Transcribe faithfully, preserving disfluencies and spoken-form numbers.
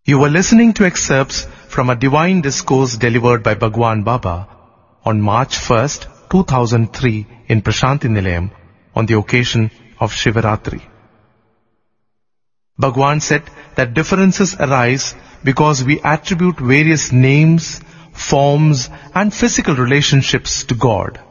You were listening to excerpts from a divine discourse delivered by Bhagwan Baba on March first, two thousand three in Prashanti Nilayam on the occasion of Shivaratri. Bhagwan said that differences arise because we attribute various names, forms and physical relationships to God.